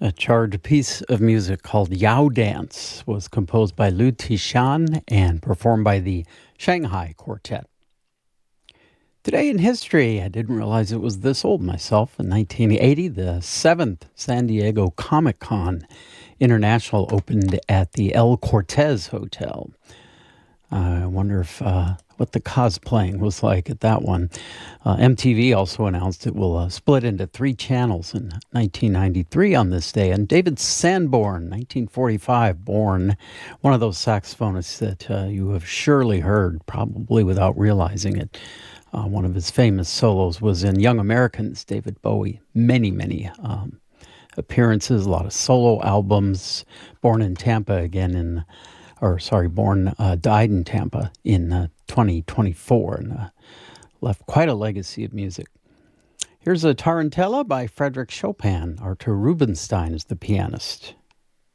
A charged piece of music called Yao Dance was composed by Liu Tishan and performed by the Shanghai Quartet. Today in history, I didn't realize it was this old myself. In 1980, the 7th San Diego Comic-Con International opened at the El Cortez Hotel. I wonder if what the cosplaying was like at that one. MTV also announced it will split into 3 channels in 1993 on this day. And David Sanborn, 1945, born, one of those saxophonists that you have surely heard, probably without realizing it. One of his famous solos was in Young Americans, David Bowie. Many appearances, a lot of solo albums. Born in Tampa again died in Tampa in 2024 and left quite a legacy of music. Here's a Tarantella by Frédéric Chopin. Arthur Rubinstein is the pianist.